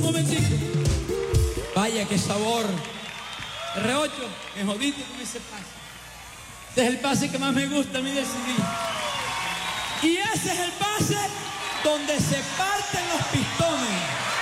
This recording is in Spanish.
momentito. Vaya, qué sabor. R8, me jodiste con ese pase. Ese es el pase que más me gusta a mí del CD. Y ese es el pase donde se parten los pistones.